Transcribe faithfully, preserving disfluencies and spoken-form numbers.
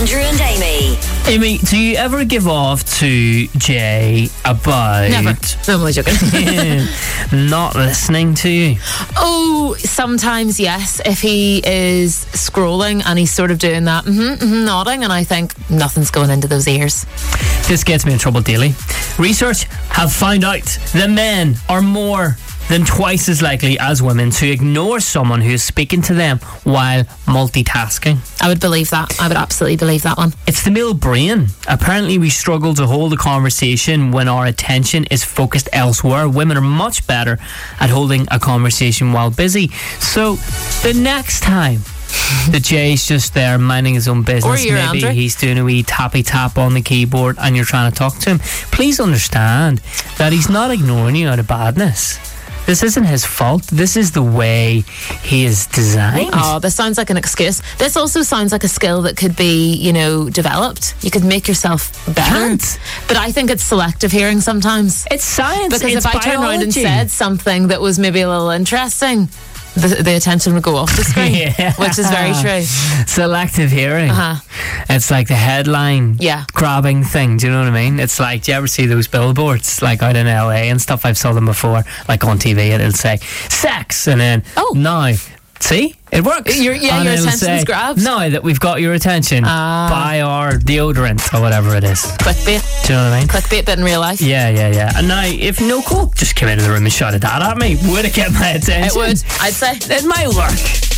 Andrew and Amy. Amy, do you ever give off to Jay about Never. No, I'm only joking. not listening to you? Oh, sometimes yes. If he is scrolling and he's sort of doing that, mm-hmm, mm-hmm, nodding, and I think nothing's going into those ears. This gets me in trouble daily. Research have found out that men are more than twice as likely as women to ignore someone who is speaking to them while multitasking. I would believe that. I would absolutely believe that one. It's the male brain. Apparently we struggle to hold a conversation when our attention is focused elsewhere. Women are much better at holding a conversation while busy. So the next time that Jay's just there minding his own business, Or you're maybe Andrew. he's doing a wee tappy tap on the keyboard and you're trying to talk to him, please understand that he's not ignoring you out of badness. This isn't his fault. This is the way he is designed. Oh, this sounds like an excuse. This also sounds like a skill that could be, you know, developed. You could make yourself better. Can't. But I think it's selective hearing sometimes. It's science. Because it's if I turned around and biology. said something that was maybe a little interesting, the, the attention would go off the screen, Yeah. which is very true. Selective hearing. Uh-huh. It's like the headline Yeah. grabbing thing. Do you know what I mean? It's like, do you ever see those billboards like out in L A and stuff? I've saw them before, like on T V, and it'll say sex, and then Oh. now, see, it works. Your- yeah, And your it'll attention's say, grabbed. Now that we've got your attention, Ah. buy our deodorant or whatever it is. Clickbait. Do you know what I mean? Clickbait, but in real life. Yeah, yeah, yeah. And now, if no coke just came into the room and shouted that at me, would it get my attention? It would, I'd say. It might work.